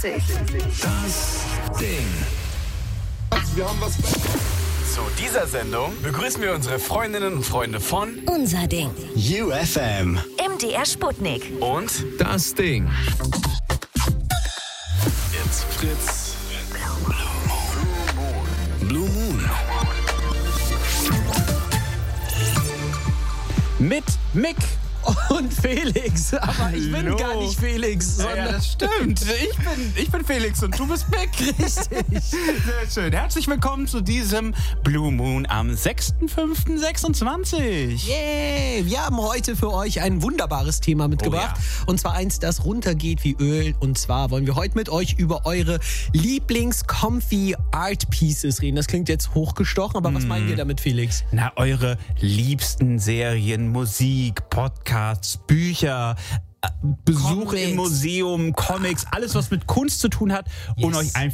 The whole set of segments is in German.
Das Ding. Wir haben was. Zu dieser Sendung begrüßen wir unsere Freundinnen und Freunde von Unser Ding. UFM. MDR Sputnik. und Das Ding. Jetzt Fritz. Blue Moon. Mit Mick und Felix. Aber ich bin gar nicht Felix, sondern... Ja, das stimmt. Ich bin Felix und du bist Mick. Richtig. Sehr schön. Herzlich willkommen zu diesem Blue Moon am 6.5.26. Yay! Wir haben heute für euch ein wunderbares Thema mitgebracht. Und zwar eins, das runtergeht wie Öl. Und zwar wollen wir heute mit euch über eure Lieblings-Comfy-Art-Pieces reden. Das klingt jetzt hochgestochen, aber was meinen wir damit, Felix? Na, eure liebsten Serien, Musik, Podcasts, Bücher, Besuche Comics. im Museum, Comics, alles, was mit Kunst zu tun hat und euch ein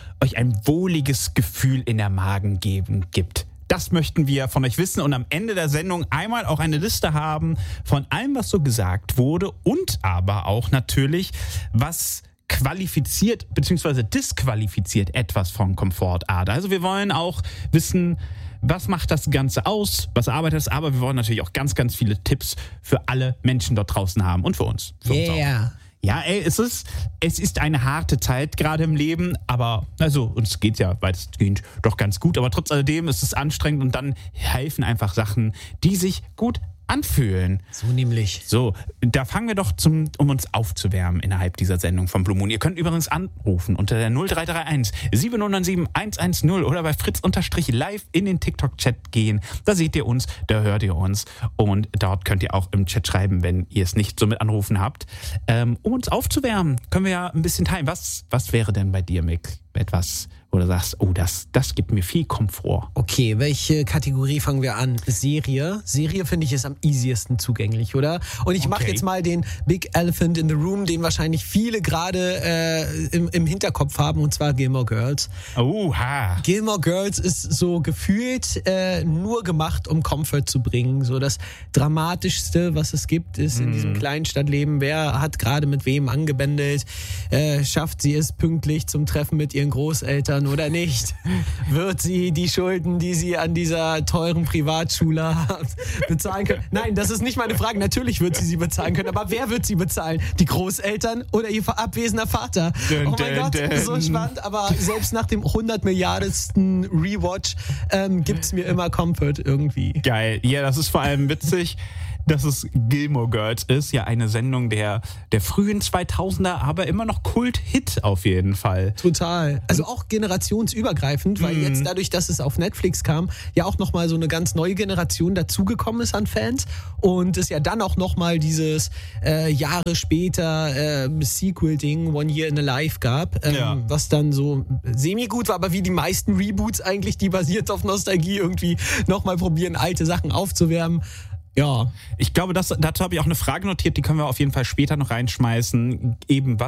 wohliges Gefühl in der Magen gibt. Das möchten wir von euch wissen und am Ende der Sendung einmal auch eine Liste haben von allem, was so gesagt wurde und aber auch natürlich, was qualifiziert bzw. disqualifiziert etwas von Komfortart. Also wir wollen auch wissen, was macht das Ganze aus, was arbeitet es, aber wir wollen natürlich auch ganz, ganz viele Tipps für alle Menschen dort draußen haben und für uns. Für uns auch. Ja, es ist eine harte Zeit gerade im Leben, aber uns geht ja weitestgehend doch ganz gut, aber trotz alledem ist es anstrengend und dann helfen einfach Sachen, die sich gut anfühlen. So nämlich. So, da fangen wir doch um uns aufzuwärmen innerhalb dieser Sendung von Blue Moon. Ihr könnt übrigens anrufen unter der 0331 707 110 oder bei Fritz_live in den TikTok-Chat gehen. Da seht ihr uns, da hört ihr uns und dort könnt ihr auch im Chat schreiben, wenn ihr es nicht so mit anrufen habt. Um uns aufzuwärmen, können wir ja ein bisschen teilen. Was wäre denn bei dir, Mick, etwas, wo du sagst, oh, das gibt mir viel Komfort? Okay, welche Kategorie fangen wir an? Serie. Serie finde ich ist am easiesten zugänglich, oder? Und ich mache jetzt mal den Big Elephant in the Room, den wahrscheinlich viele gerade im Hinterkopf haben, und zwar Gilmore Girls. Oha! Gilmore Girls ist so gefühlt nur gemacht, um Comfort zu bringen. So das Dramatischste, was es gibt, ist in diesem Kleinstadtleben. Wer hat gerade mit wem angebändelt? Schafft sie es pünktlich zum Treffen mit ihren Großeltern oder nicht? Wird sie die Schulden, die sie an dieser teuren Privatschule hat, bezahlen können? Nein, das ist nicht meine Frage. Natürlich wird sie bezahlen können, aber wer wird sie bezahlen? Die Großeltern oder ihr abwesender Vater? Oh mein Gott, so spannend, aber selbst nach dem 100 Milliardesten Rewatch gibt's mir immer Comfort irgendwie. Geil. Ja, das ist vor allem witzig, dass es Gilmore Girls ist. Ja, eine Sendung der frühen 2000er, aber immer noch Kult-Hit auf jeden Fall. Total. Also auch generationsübergreifend, weil jetzt dadurch, dass es auf Netflix kam, ja auch nochmal so eine ganz neue Generation dazugekommen ist an Fans und es ja dann auch nochmal dieses Jahre später Sequel-Ding One Year in a Life gab, was dann so semi-gut war, aber wie die meisten Reboots eigentlich, die basiert auf Nostalgie irgendwie nochmal probieren, alte Sachen aufzuwärmen. Ja. Ich glaube, dazu habe ich auch eine Frage notiert, die können wir auf jeden Fall später noch reinschmeißen. Eben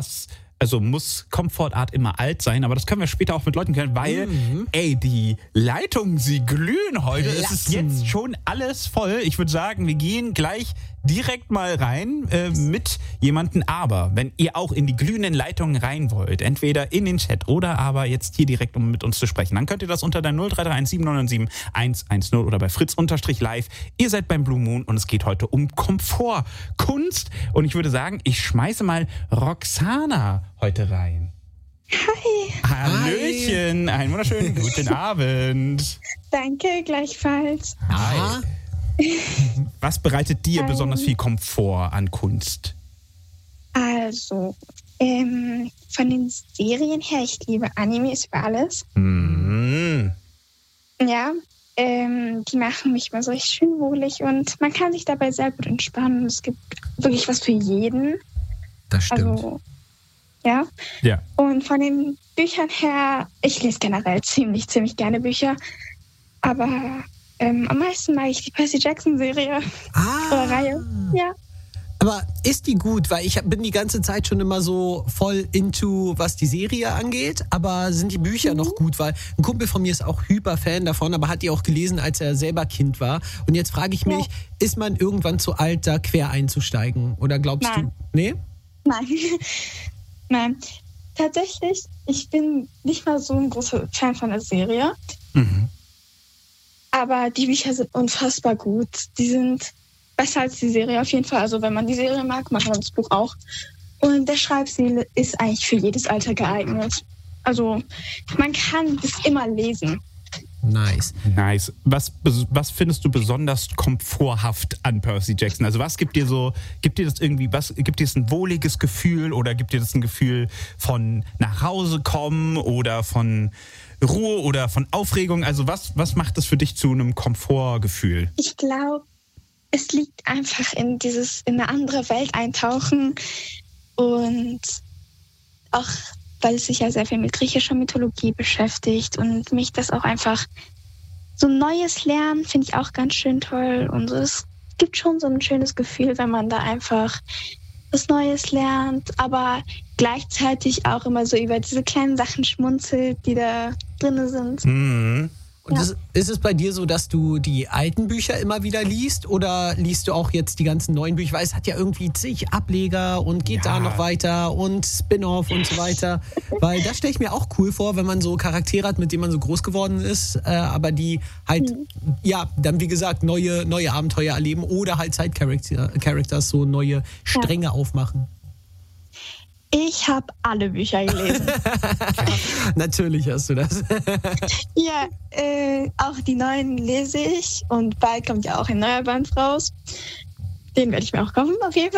muss Komfortart immer alt sein, aber das können wir später auch mit Leuten klären, weil, die Leitungen, sie glühen heute. Es ist jetzt schon alles voll. Ich würde sagen, wir gehen gleich direkt mal rein mit jemandem. Aber wenn ihr auch in die glühenden Leitungen rein wollt, entweder in den Chat oder aber jetzt hier direkt, um mit uns zu sprechen, dann könnt ihr das unter der 0331 797 110 oder bei Fritz_live. Ihr seid beim Blue Moon und es geht heute um Komfort, Kunst. Und ich würde sagen, ich schmeiße mal Roxana heute rein. Hi. Hallöchen, einen wunderschönen guten Abend. Danke, gleichfalls. Hi. Was bereitet dir besonders viel Komfort an Kunst? Also, von den Serien her, ich liebe Animes für alles. Ja, die machen mich mal so richtig schön wohlig und man kann sich dabei sehr gut entspannen. Es gibt wirklich was für jeden. Das stimmt. Also, ja. Und von den Büchern her, ich lese generell ziemlich gerne Bücher, aber am meisten mag ich die Percy Jackson-Serie oder Reihe. Ja. Aber ist die gut? Weil ich bin die ganze Zeit schon immer so voll into, was die Serie angeht. Aber sind die Bücher noch gut? Weil ein Kumpel von mir ist auch Hyper-Fan davon, aber hat die auch gelesen, als er selber Kind war. Und jetzt frage ich mich, ist man irgendwann zu alt, da quer einzusteigen? Oder glaubst du? Nee? Nein. Tatsächlich, ich bin nicht mal so ein großer Fan von der Serie. Aber die Bücher sind unfassbar gut. Die sind besser als die Serie auf jeden Fall. Also wenn man die Serie mag, mag man das Buch auch. Und der Schreibstil ist eigentlich für jedes Alter geeignet. Also man kann das immer lesen. Nice. Was findest du besonders komforthaft an Percy Jackson? Also was gibt dir das irgendwie, gibt dir das ein wohliges Gefühl oder gibt dir das ein Gefühl von nach Hause kommen oder von Ruhe oder von Aufregung? Also was macht das für dich zu einem Komfortgefühl? Ich glaube, es liegt einfach in eine andere Welt eintauchen und auch weil es sich ja sehr viel mit griechischer Mythologie beschäftigt und mich das auch einfach so Neues lernen, finde ich auch ganz schön toll. Und es gibt schon so ein schönes Gefühl, wenn man da einfach was Neues lernt, aber gleichzeitig auch immer so über diese kleinen Sachen schmunzelt, die da drin sind. Mhm. Und ist es bei dir so, dass du die alten Bücher immer wieder liest oder liest du auch jetzt die ganzen neuen Bücher? Weil es hat ja irgendwie zig Ableger und geht da noch weiter und Spin-off und so weiter. Weil das stelle ich mir auch cool vor, wenn man so Charaktere hat, mit denen man so groß geworden ist, aber die halt, dann wie gesagt, neue Abenteuer erleben oder halt Side-Characters so neue Stränge aufmachen. Ich habe alle Bücher gelesen. Natürlich hast du das. Ja, auch die neuen lese ich und bald kommt ja auch ein neuer Band raus. Den werde ich mir auch kaufen, auf jeden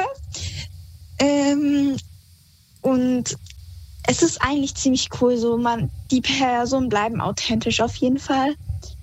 Fall. Und es ist eigentlich ziemlich cool, so die Personen bleiben authentisch auf jeden Fall.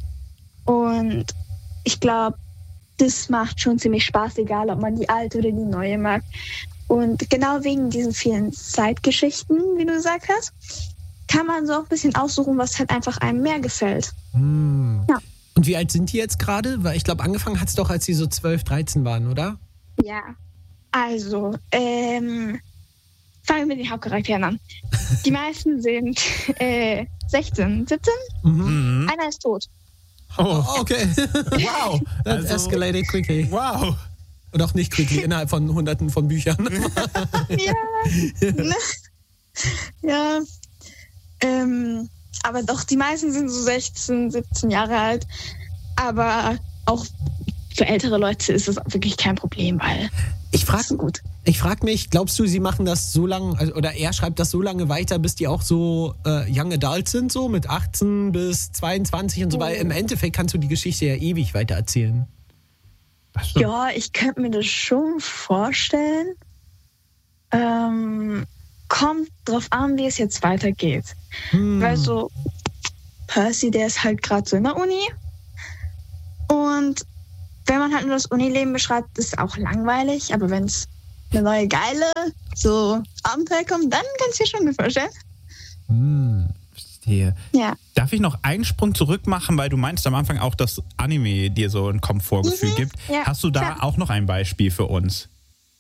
Und ich glaube, das macht schon ziemlich Spaß, egal ob man die alte oder die neue mag. Und genau wegen diesen vielen Zeitgeschichten, wie du gesagt hast, kann man so auch ein bisschen aussuchen, was halt einfach einem mehr gefällt. Ja. Und wie alt sind die jetzt gerade? Weil ich glaube, angefangen hat es doch, als sie so 12, 13 waren, oder? Ja, also, fangen wir mit den Hauptcharakteren an. Die meisten sind 16, 17. Einer ist tot. Oh, okay. Wow. That escalated quickly. Wow. Und auch nicht quickly, innerhalb von Hunderten von Büchern. Ja. Aber doch, die meisten sind so 16, 17 Jahre alt. Aber auch für ältere Leute ist es wirklich kein Problem, weil ich frag mich, glaubst du, sie machen das so lange, oder er schreibt das so lange weiter, bis die auch so Young Adults sind, so mit 18 bis 22 und so, weil im Endeffekt kannst du die Geschichte ja ewig weiter erzählen. Ja, ich könnte mir das schon vorstellen. Kommt drauf an, wie es jetzt weitergeht. Weil so Percy, der ist halt gerade so in der Uni. Und wenn man halt nur das Unileben beschreibt, ist es auch langweilig. Aber wenn es eine neue geile so Abenteuer kommt, dann kann ich mir schon gut vorstellen. Verstehe. Ja. Darf ich noch einen Sprung zurück machen, weil du meinst am Anfang auch, dass Anime dir so ein Komfortgefühl gibt. Ja, hast du da auch noch ein Beispiel für uns?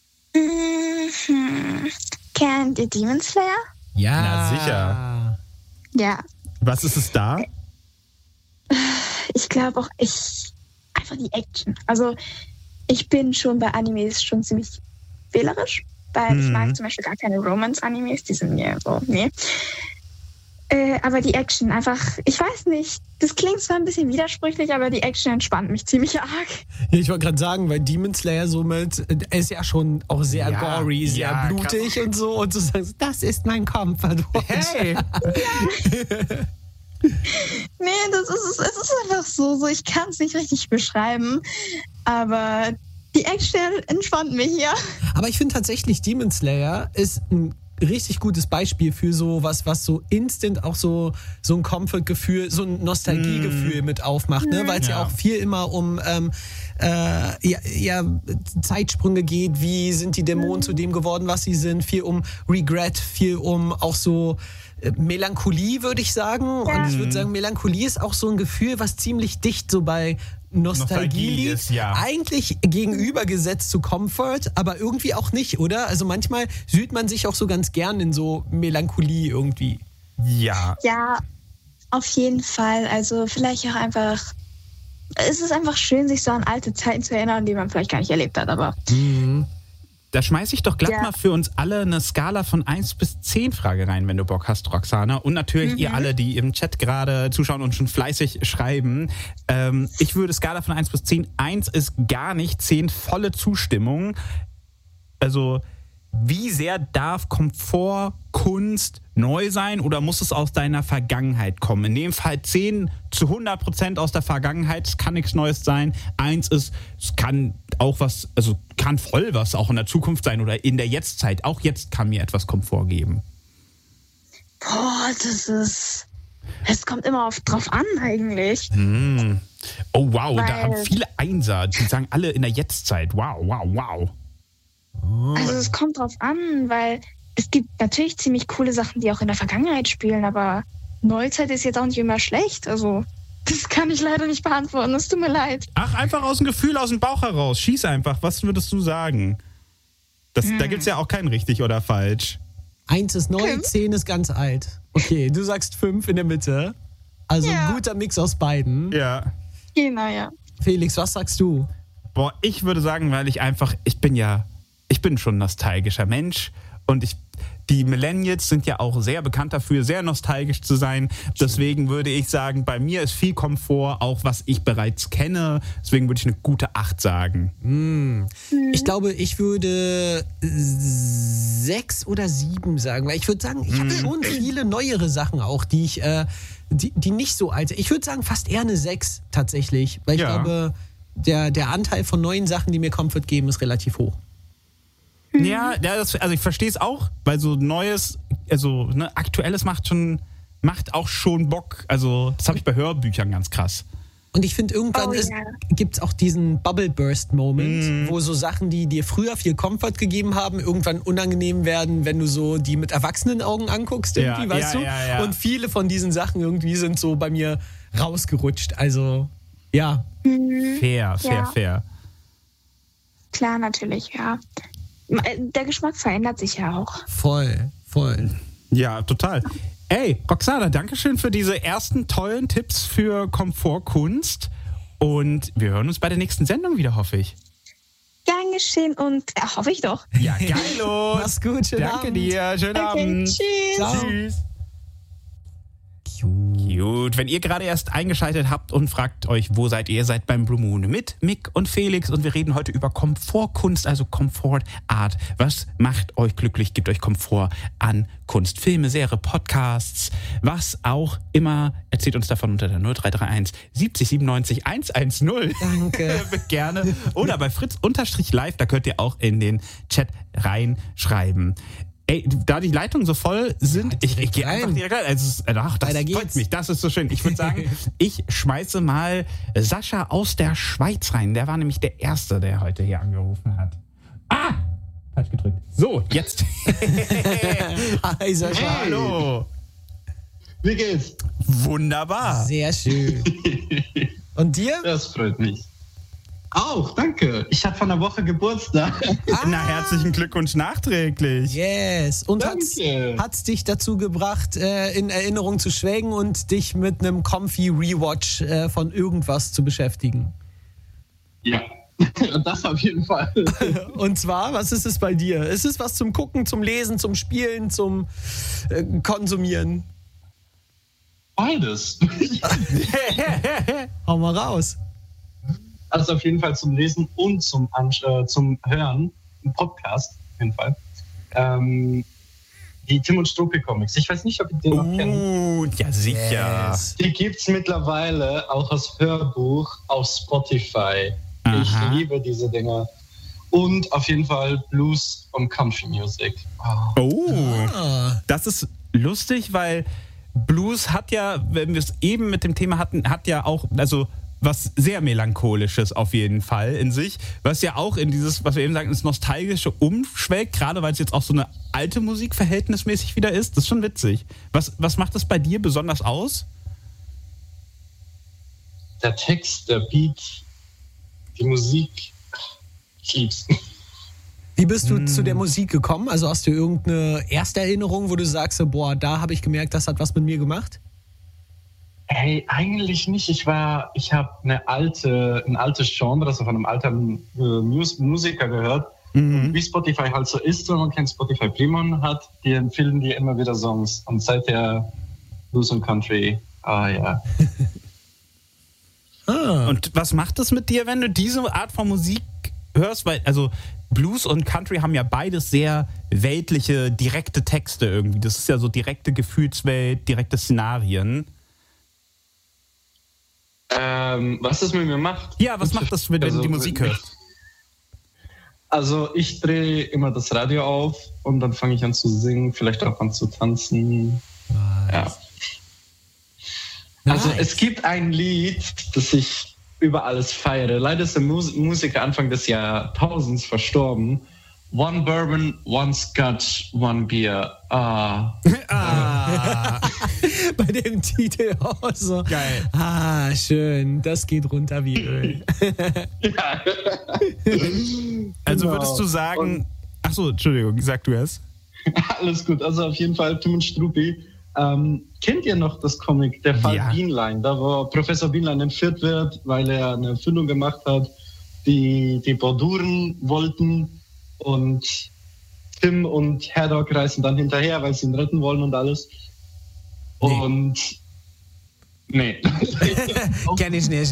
Kennt ihr Demon Slayer? Ja. Na sicher. Ja. Was ist es da? Ich glaube auch, einfach die Action. Also ich bin schon bei Animes schon ziemlich wählerisch, weil ich mag zum Beispiel gar keine Romance-Animes, die sind mir so, nee. Aber die Action einfach, ich weiß nicht, das klingt zwar ein bisschen widersprüchlich, aber die Action entspannt mich ziemlich arg. Ja, ich wollte gerade sagen, weil Demon Slayer somit, er ist ja schon auch sehr gory, sehr blutig krass. Und so. Und du sagst, das ist mein Comfort. Hey! Nee, es ist einfach so, ich kann es nicht richtig beschreiben, aber die Action entspannt mich, ja. Aber ich finde tatsächlich, Demon Slayer ist ein richtig gutes Beispiel für so was so instant auch so ein Comfort-Gefühl, so ein Nostalgiegefühl mit aufmacht, ne? Weil es ja auch viel immer um Zeitsprünge geht, wie sind die Dämonen zu dem geworden, was sie sind, viel um Regret, viel um auch so Melancholie, würde ich sagen. Ja. Und ich würde sagen, Melancholie ist auch so ein Gefühl, was ziemlich dicht so bei Nostalgie liegt, eigentlich gegenübergesetzt zu Comfort, aber irgendwie auch nicht, oder? Also manchmal sühlt man sich auch so ganz gern in so Melancholie irgendwie. Ja. Ja, auf jeden Fall. Also vielleicht auch einfach, es ist einfach schön, sich so an alte Zeiten zu erinnern, die man vielleicht gar nicht erlebt hat, aber Da schmeiße ich doch glatt mal für uns alle eine Skala von 1 bis 10 Frage rein, wenn du Bock hast, Roxana. Und natürlich ihr alle, die im Chat gerade zuschauen und schon fleißig schreiben. Ich würde Skala von 1 bis 10. 1 ist gar nicht, 10 volle Zustimmung. Also, wie sehr darf Komfort, Kunst neu sein oder muss es aus deiner Vergangenheit kommen? In dem Fall 10 zu 100% aus der Vergangenheit, es kann nichts Neues sein. 1 ist, es kann auch was, also kann voll was auch in der Zukunft sein oder in der Jetztzeit. Auch jetzt kann mir etwas Komfort geben. Boah, es kommt immer drauf an eigentlich. Oh wow, da haben viele Einser, die sagen alle in der Jetztzeit. Wow. Also es kommt drauf an, weil es gibt natürlich ziemlich coole Sachen, die auch in der Vergangenheit spielen, aber Neuzeit ist jetzt auch nicht immer schlecht. Also das kann ich leider nicht beantworten, es tut mir leid. Ach, einfach aus dem Gefühl, aus dem Bauch heraus. Schieß einfach, was würdest du sagen? Da gibt es ja auch kein richtig oder falsch. 1 ist neu, 10 ist ganz alt. Okay, du sagst 5 in der Mitte. Also ein guter Mix aus beiden. Ja. Genau, ja. Felix, was sagst du? Boah, ich würde sagen, weil ich bin schon ein nostalgischer Mensch und die Millennials sind ja auch sehr bekannt dafür, sehr nostalgisch zu sein. Deswegen würde ich sagen, bei mir ist viel Komfort, auch was ich bereits kenne. Deswegen würde ich eine gute 8 sagen. Ich glaube, ich würde 6 oder 7 sagen, weil ich würde sagen, ich habe schon viele neuere Sachen auch, die ich, die nicht so alte. Ich würde sagen, fast eher eine 6 tatsächlich, weil ich glaube, der Anteil von neuen Sachen, die mir Comfort geben, ist relativ hoch. Ja, also ich verstehe es auch, weil so Neues, also Aktuelles macht auch schon Bock. Also das habe ich bei Hörbüchern ganz krass. Und ich finde, irgendwann gibt es auch diesen Bubble-Burst-Moment, wo so Sachen, die dir früher viel Comfort gegeben haben, irgendwann unangenehm werden, wenn du so die mit erwachsenen Augen anguckst, irgendwie, weißt du? Ja. Und viele von diesen Sachen irgendwie sind so bei mir rausgerutscht. Also, ja. Fair. Klar, natürlich, ja. Der Geschmack verändert sich ja auch. Voll. Ja, total. Ey, Roxana, dankeschön für diese ersten tollen Tipps für Komfortkunst. Und wir hören uns bei der nächsten Sendung wieder, hoffe ich. Gern geschehen und hoffe ich doch. Ja, geilo. Mach's gut, schönen Danke Abend. dir, schönen Abend. Tschüss. Ciao. Tschüss. Gut, wenn ihr gerade erst eingeschaltet habt und fragt euch, wo seid ihr? Seid beim Blue Moon mit Mick und Felix und wir reden heute über Komfortkunst, also Comfort Art. Was macht euch glücklich, gibt euch Komfort an Kunst, Filme, Serie, Podcasts, was auch immer. Erzählt uns davon unter der 0331 70 97 110. Danke. Gerne. Oder bei Fritz_live, da könnt ihr auch in den Chat reinschreiben. Ey, da die Leitungen so voll sind, ich gehe einfach direkt rein. Das freut mich, das ist so schön. Ich würde sagen, ich schmeiße mal Sascha aus der Schweiz rein. Der war nämlich der Erste, der heute hier angerufen hat. Falsch gedrückt. So, jetzt. Hi Sascha. Hey. Hallo. Wie geht's? Wunderbar. Sehr schön. Und dir? Das freut mich. Auch, danke. Ich hatte vor einer Woche Geburtstag. Na, herzlichen Glückwunsch nachträglich. Yes. Und Danke. hat's dich dazu gebracht, in Erinnerung zu schwelgen und dich mit einem comfy Rewatch von irgendwas zu beschäftigen? Ja, das auf jeden Fall. Und zwar, was ist es bei dir? Ist es was zum Gucken, zum Lesen, zum Spielen, zum Konsumieren? Beides. Hau mal raus. Also auf jeden Fall zum Lesen und zum Hören, im Podcast auf jeden Fall. Die Tim und Struppi Comics. Ich weiß nicht, ob ihr den noch kennt. Ja sicher. Yes. Die gibt's mittlerweile auch als Hörbuch auf Spotify. Aha. Ich liebe diese Dinger. Und auf jeden Fall Blues und Country Music. Das ist lustig, weil Blues hat ja, wenn wir es eben mit dem Thema hatten, hat ja auch, also was sehr Melancholisches auf jeden Fall in sich, was ja auch in dieses, was wir eben sagen, ins Nostalgische umschwelgt, gerade weil es jetzt auch so eine alte Musik verhältnismäßig wieder ist. Das ist schon witzig. Was macht das bei dir besonders aus? Der Text, der Beat, die Musik, ich lieb's. Wie bist du zu der Musik gekommen? Also hast du irgendeine erste Erinnerung, wo du sagst, boah, da habe ich gemerkt, das hat was mit mir gemacht? Hey, eigentlich nicht. Ich habe ein altes Genre, also von einem alten Musiker gehört. Und wie Spotify halt so ist, wenn man kein Spotify Premium hat, die empfehlen dir immer wieder Songs. Und seither Blues und Country, ja. Und was macht das mit dir, wenn du diese Art von Musik hörst? Weil, also Blues und Country haben ja beides sehr weltliche, direkte Texte irgendwie. Das ist ja so direkte Gefühlswelt, direkte Szenarien. Was das mit mir macht? Ja, was macht das, wenn du die Musik hörst? Also ich drehe immer das Radio auf und dann fange ich an zu singen, vielleicht auch an zu tanzen. Nice. Ja. Also es gibt ein Lied, das ich über alles feiere. Leider ist der Musiker Anfang des Jahrtausends verstorben. One Bourbon, one Scotch, one Beer. Bei dem Titel auch so. Geil. Schön. Das geht runter wie Öl. Ja. Also würdest du sagen... Achso, Entschuldigung, sag du es. Alles gut. Also auf jeden Fall Tim und Struppi. Kennt ihr noch das Comic, der Fall Bienlein, da wo Professor Bienlein entführt wird, weil er eine Erfindung gemacht hat, die Borduren wollten und Tim und Haddock reisen dann hinterher, weil sie ihn retten wollen und alles. Und nee. Kenn ich nicht.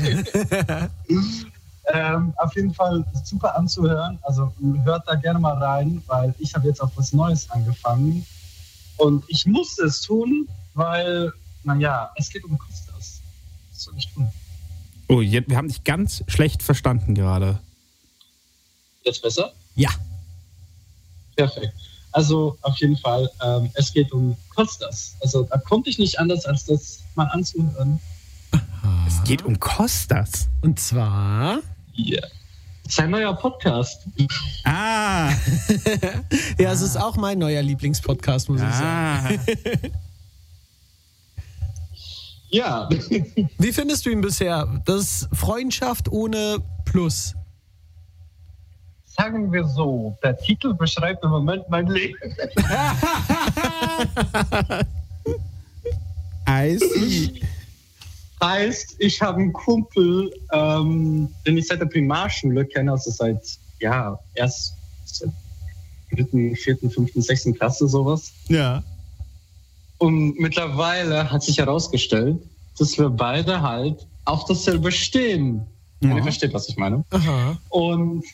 Auf jeden Fall super anzuhören, also hört da gerne mal rein, weil ich habe jetzt auch was Neues angefangen. Und ich musste es tun, weil, es geht um Kostas. Was soll ich tun? Oh, wir haben dich ganz schlecht verstanden gerade. Jetzt besser? Ja. Perfekt. Also auf jeden Fall, es geht um Kostas. Also da konnte ich nicht anders, als das mal anzuhören. Aha. Es geht um Kostas. Und zwar... Ja. Sein neuer Podcast. Ja, es ist auch mein neuer Lieblingspodcast, muss ich sagen. Ja. Wie findest du ihn bisher? Das ist Freundschaft ohne Plus. Sagen wir so, der Titel beschreibt im Moment mein Leben. I see. Heißt, ich habe einen Kumpel, den ich seit der Primarschule kenne, also seit 3., 4., 5., 6. Klasse sowas. Ja. Und mittlerweile hat sich herausgestellt, dass wir beide halt auf dasselbe stehen. Ja. Ihr versteht, was ich meine. Aha. Und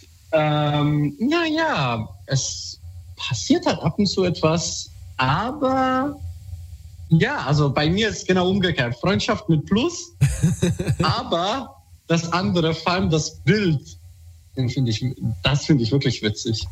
es passiert halt ab und zu etwas, aber... Ja, also bei mir ist es genau umgekehrt. Freundschaft mit Plus, aber das andere, vor allem das Bild, finde ich wirklich witzig.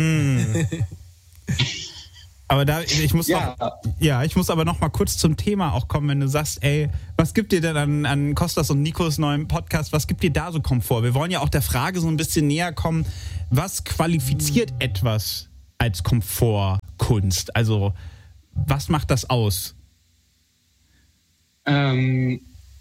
Aber ich muss aber noch mal kurz zum Thema auch kommen, wenn du sagst, ey, was gibt dir denn an Kostas und Nikos neuen Podcast, was gibt dir da so Komfort? Wir wollen ja auch der Frage so ein bisschen näher kommen, was qualifiziert etwas als Komfortkunst? Also, was macht das aus? Ich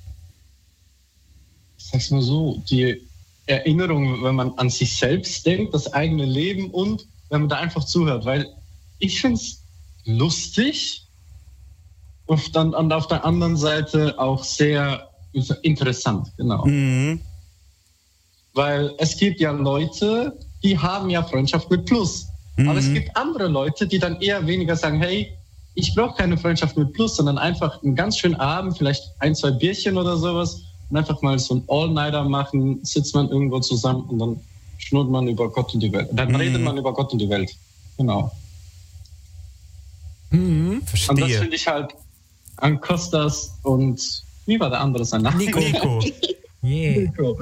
sag's mal so, die Erinnerung, wenn man an sich selbst denkt, das eigene Leben und wenn man da einfach zuhört, weil ich finde es lustig und auf der anderen Seite auch sehr interessant, genau. Mhm. Weil es gibt ja Leute, die haben ja Freundschaft mit Plus, aber es gibt andere Leute, die dann eher weniger sagen, hey, ich brauche keine Freundschaft mit Plus, sondern einfach einen ganz schönen Abend, vielleicht 1, 2 Bierchen oder sowas und einfach mal so ein All-Nighter machen, sitzt man irgendwo zusammen und dann schnurrt man über Gott und die Welt. Dann redet man über Gott und die Welt. Genau. Verstehe. Und das finde ich halt an Kostas und wie war der andere sein Name? Nico. Yeah. Nico.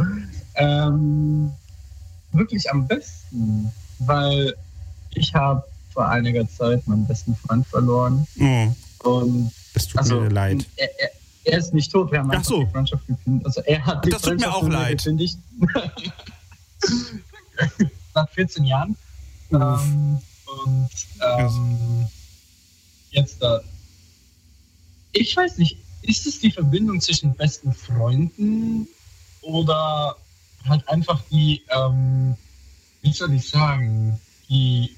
Wirklich am besten, weil ich habe vor einiger Zeit meinen besten Freund verloren. Oh. Und das tut mir leid. Er ist nicht tot, wir haben einfach die Freundschaft gekündigt. Also er hat die das tut mir auch leid. Gekündigt. Nach 14 Jahren. Jetzt da. Ich weiß nicht, ist es die Verbindung zwischen besten Freunden oder halt einfach die, wie soll ich sagen, die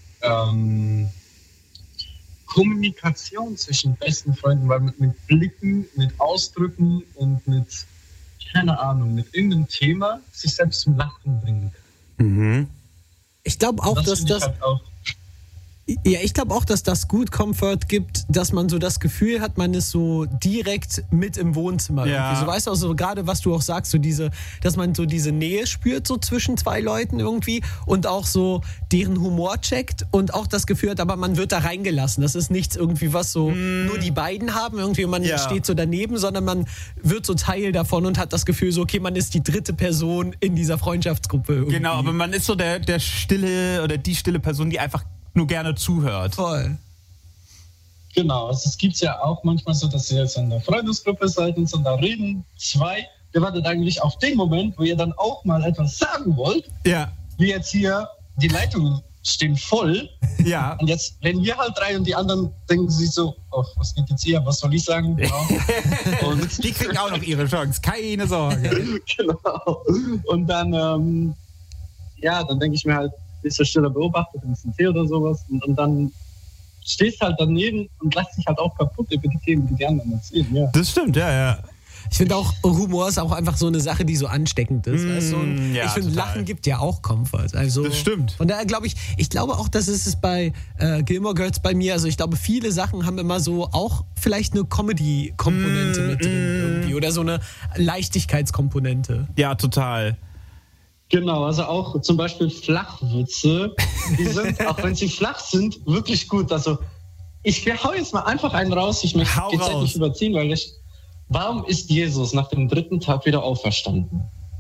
Kommunikation zwischen besten Freunden, weil mit Blicken, mit Ausdrücken und mit, keine Ahnung, mit irgendeinem Thema sich selbst zum Lachen bringen kann. Ich glaube auch, dass das... Ja, ich glaube auch, dass das gut Comfort gibt, dass man so das Gefühl hat, man ist so direkt mit im Wohnzimmer. Ja. So, weißt du, also gerade was du auch sagst, so dass man so diese Nähe spürt so zwischen zwei Leuten irgendwie und auch so deren Humor checkt und auch das Gefühl hat, aber man wird da reingelassen. Das ist nichts irgendwie, was so nur die beiden haben irgendwie und man steht so daneben, sondern man wird so Teil davon und hat das Gefühl so, okay, man ist die dritte Person in dieser Freundschaftsgruppe irgendwie. Genau, aber man ist so der stille oder die stille Person, die einfach nur gerne zuhört. Voll. Genau, also es gibt ja auch manchmal so, dass ihr jetzt in der Freundesgruppe seid und so, da reden zwei. Ihr wartet eigentlich auf den Moment, wo ihr dann auch mal etwas sagen wollt. Ja. Wie jetzt hier, die Leitungen stehen voll. Ja. Und jetzt reden wir halt drei und die anderen denken sich so, oh, was geht jetzt hier, was soll ich sagen? Genau. Und die kriegen auch noch ihre Chance, keine Sorge. Genau. Und dann, dann denke ich mir halt, bist du stiller Beobachter, ein bisschen Tee oder sowas und dann stehst halt daneben und lässt dich halt auch kaputt über die Themen, die gerne erzählen. Ja. Das stimmt, ja. Ich finde auch, Humor ist auch einfach so eine Sache, die so ansteckend ist. Weißt du? Ich finde, Lachen gibt ja auch Comfort. Also, das stimmt. Von daher glaube ich glaube auch, das ist es bei Gilmore Girls bei mir. Also ich glaube, viele Sachen haben immer so auch vielleicht eine Comedy-Komponente mit drin irgendwie oder so eine Leichtigkeitskomponente. Ja, total. Genau, also auch zum Beispiel Flachwitze, die sind, auch wenn sie flach sind, wirklich gut. Also ich hau jetzt mal einfach einen raus, ich möchte die Zeit nicht überziehen, weil warum ist Jesus nach dem 3. Tag wieder auferstanden?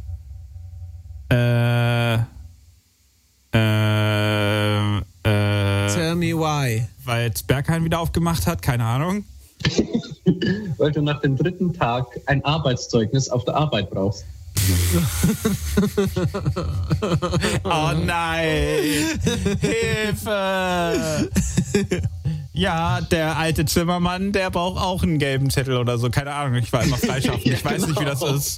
Tell me why. Weil es Berghain wieder aufgemacht hat, keine Ahnung. Weil du nach dem 3. Tag ein Arbeitszeugnis auf der Arbeit brauchst. Oh nein! Hilfe! Ja, der alte Zimmermann, der braucht auch einen gelben Zettel oder so. Keine Ahnung, ich war immer freischaffen. Ich weiß nicht, wie das ist.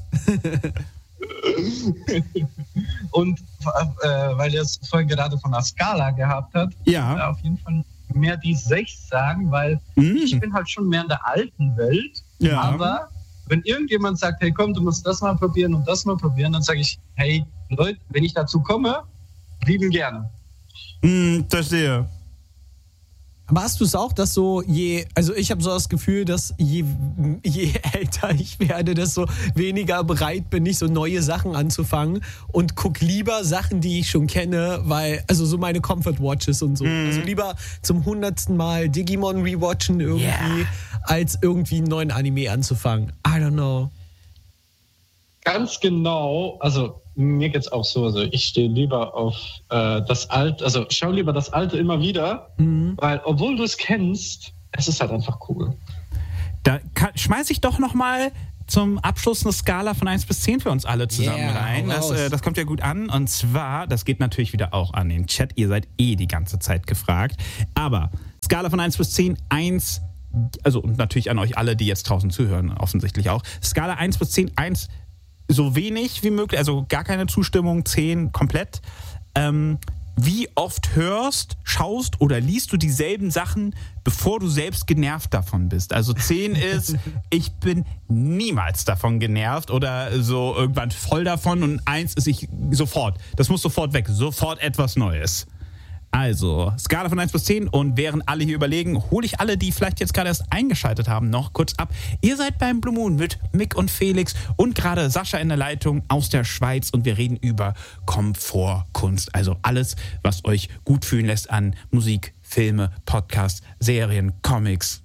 Und weil ihr es vorhin gerade von der Skala gehabt habt, ja, auf jeden Fall mehr die 6 sagen, weil ich bin halt schon mehr in der alten Welt, aber wenn irgendjemand sagt, hey komm, du musst das mal probieren und das mal probieren, dann sage ich, hey Leute, wenn ich dazu komme, lieben gerne. Verstehe. Aber hast du es auch, dass so also ich habe so das Gefühl, dass je älter ich werde, desto weniger bereit bin ich, so neue Sachen anzufangen und guck lieber Sachen, die ich schon kenne, weil, also so meine Comfort Watches und so. Also lieber zum 100. Mal Digimon rewatchen irgendwie, als irgendwie einen neuen Anime anzufangen. I don't know. Ganz genau, also mir geht's auch so, also ich stehe lieber auf das Alte, also schau lieber das Alte immer wieder, weil obwohl du es kennst, es ist halt einfach cool. Da schmeiß ich doch nochmal zum Abschluss eine Skala von 1 bis 10 für uns alle zusammen rein. Das kommt ja gut an und zwar, das geht natürlich wieder auch an den Chat, ihr seid die ganze Zeit gefragt, aber Skala von 1 bis 10, 1, also und natürlich an euch alle, die jetzt draußen zuhören, offensichtlich auch, Skala 1 bis 10, 1 so wenig wie möglich, also gar keine Zustimmung, 10 komplett. Wie oft schaust oder liest du dieselben Sachen, bevor du selbst genervt davon bist? Also 10 ist, ich bin niemals davon genervt oder so irgendwann voll davon und 1 ist ich sofort. Das muss sofort weg, sofort etwas Neues. Also, Skala von 1 bis 10 und während alle hier überlegen, hole ich alle, die vielleicht jetzt gerade erst eingeschaltet haben, noch kurz ab. Ihr seid beim Blue Moon mit Mick und Felix und gerade Sascha in der Leitung aus der Schweiz und wir reden über Komfortkunst. Also alles, was euch gut fühlen lässt an Musik, Filme, Podcasts, Serien, Comics,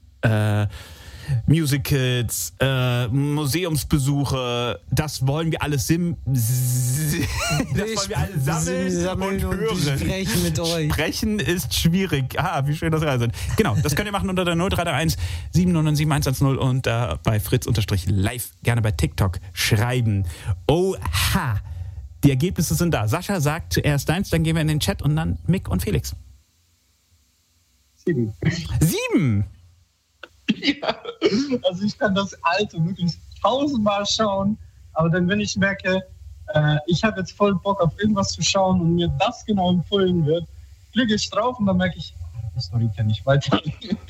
Musicals, Museumsbesuche, das wollen wir alles sammeln und hören. Sprechen mit euch. Sprechen ist schwierig. Wie schön, dass wir da sind. Genau, das könnt ihr machen unter der 0331 797 110 und bei Fritz_live gerne bei TikTok schreiben. Oha! Die Ergebnisse sind da. Sascha sagt zuerst 1, dann gehen wir in den Chat und dann Mick und Felix. 7. 7? Ja, also ich kann das Alte wirklich 1000-mal schauen, aber dann, wenn ich merke, ich habe jetzt voll Bock auf irgendwas zu schauen und mir das genau empfohlen wird, klicke ich drauf und dann merke ich, die Story kenne ich weiter.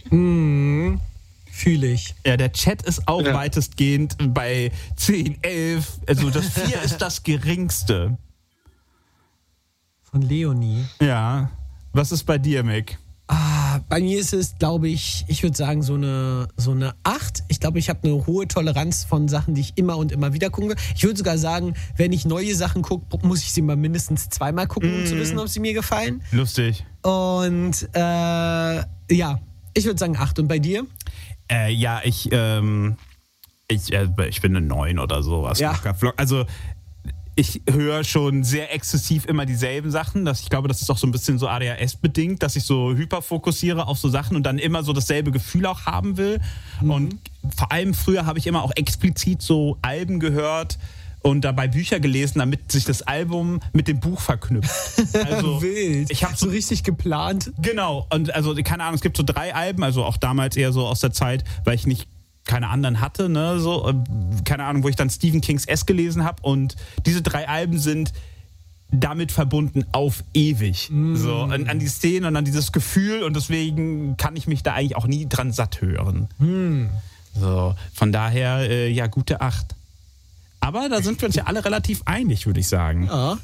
Fühle ich. Ja, der Chat ist auch weitestgehend bei 10, 11, also das 4 ist das geringste. Von Leonie. Ja. Was ist bei dir, Mick? Bei mir ist es, glaube ich würde sagen, so eine 8. Ich glaube, ich habe eine hohe Toleranz von Sachen, die ich immer und immer wieder gucke. Ich würde sogar sagen, wenn ich neue Sachen gucke, muss ich sie mal mindestens 2-mal gucken, um zu wissen, ob sie mir gefallen. Lustig. Und ich würde sagen 8. Und bei dir? Ich bin eine 9 oder sowas. Ja. Also ich höre schon sehr exzessiv immer dieselben Sachen. Ich glaube, das ist auch so ein bisschen so ADHS-bedingt, dass ich so hyperfokussiere auf so Sachen und dann immer so dasselbe Gefühl auch haben will. Und vor allem früher habe ich immer auch explizit so Alben gehört und dabei Bücher gelesen, damit sich das Album mit dem Buch verknüpft. Also, wild. Ich habe so richtig geplant. Genau. Und also, keine Ahnung, es gibt so 3 Alben, also auch damals eher so aus der Zeit, weil ich nicht keine anderen hatte, ne, so, keine Ahnung, wo ich dann Stephen Kings S gelesen habe und diese 3 Alben sind damit verbunden auf ewig. So, an die Szene und an dieses Gefühl und deswegen kann ich mich da eigentlich auch nie dran satt hören. So, von daher, gute 8. Aber da sind wir uns ja alle relativ einig, würde ich sagen. Ja.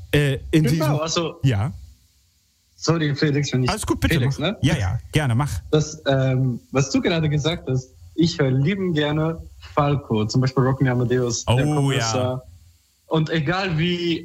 Ja. Sorry, Felix, wenn ich... Alles gut, bitte. Felix, ne? Ja, gerne, mach. Das, was du gerade gesagt hast, ich höre lieben gerne Falco, zum Beispiel Rock Me Amadeus. Oh ja. Und egal wie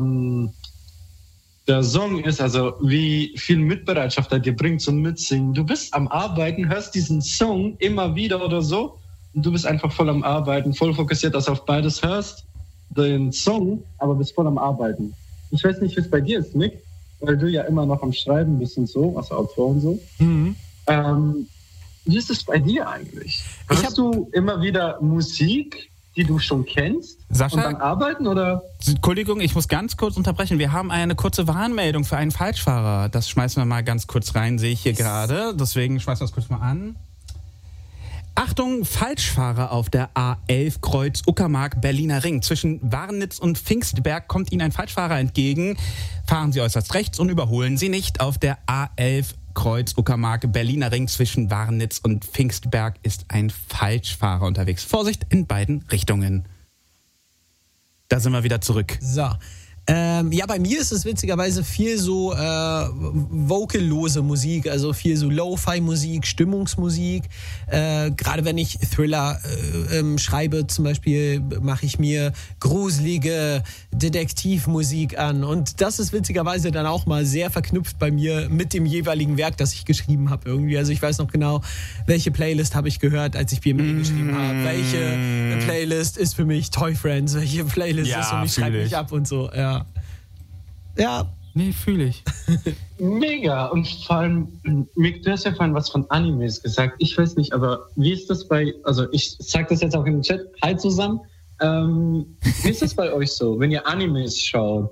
der Song ist, also wie viel Mitbereitschaft er dir bringt zum Mitsingen. Du bist am Arbeiten, hörst diesen Song immer wieder oder so und du bist einfach voll am Arbeiten, voll fokussiert, dass du auf beides hörst, den Song, aber bist voll am Arbeiten. Ich weiß nicht, wie es bei dir ist, Nick, weil du ja immer noch am Schreiben bist und so, also Autor und so. Wie ist es bei dir eigentlich? Hörst du immer wieder Musik, die du schon kennst, Sascha, und dann arbeiten, oder? Entschuldigung, ich muss ganz kurz unterbrechen. Wir haben eine kurze Warnmeldung für einen Falschfahrer. Das schmeißen wir mal ganz kurz rein, sehe ich hier gerade. Deswegen schmeißen wir das kurz mal an. Achtung, Falschfahrer auf der A11 Kreuz Uckermark Berliner Ring. Zwischen Warnitz und Pfingstberg kommt Ihnen ein Falschfahrer entgegen. Fahren Sie äußerst rechts und überholen Sie nicht. Auf der A11 Kreuz Uckermark Berliner Ring zwischen Warnitz und Pfingstberg ist ein Falschfahrer unterwegs. Vorsicht in beiden Richtungen. Da sind wir wieder zurück. So. Bei mir ist es witzigerweise viel so vocallose Musik, also viel so Lo-Fi-Musik, Stimmungsmusik. Gerade wenn ich Thriller schreibe zum Beispiel, mache ich mir gruselige Detektivmusik an. Und das ist witzigerweise dann auch mal sehr verknüpft bei mir mit dem jeweiligen Werk, das ich geschrieben habe irgendwie. Also ich weiß noch genau, welche Playlist habe ich gehört, als ich BME geschrieben habe. Welche Playlist ist für mich Toy Friends, welche Playlist ist für mich Schreib mich ab und so, ja. Ja. Nee, fühle ich. Mega. Und vor allem, Mick, du hast ja vorhin was von Animes gesagt. Ich weiß nicht, aber wie ist das ich sag das jetzt auch in den Chat, hi zusammen. Wie ist das bei euch so, wenn ihr Animes schaut?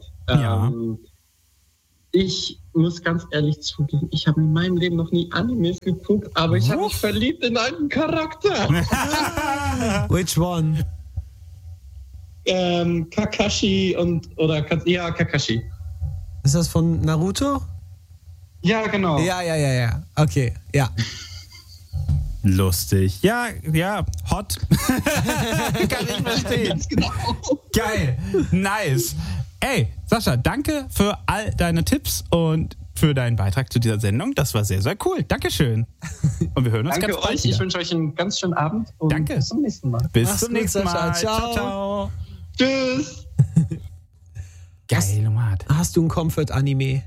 Ich muss ganz ehrlich zugeben, ich habe in meinem Leben noch nie Animes geguckt, aber ich habe mich verliebt in einen Charakter. Which one? Kakashi Kakashi. Ist das von Naruto? Ja, genau. Ja. Okay, ja. Lustig. Ja, hot. Kann ich verstehen. Genau. Geil. Nice. Ey, Sascha, danke für all deine Tipps und für deinen Beitrag zu dieser Sendung. Das war sehr, sehr cool. Dankeschön. Und wir hören uns ganz bald wieder. Ich wünsche euch einen ganz schönen Abend und danke. Bis zum nächsten Mal. Bis zum nächsten Mal. Ciao. Tschüss. Geil, Omar. Hast du ein Comfort-Anime?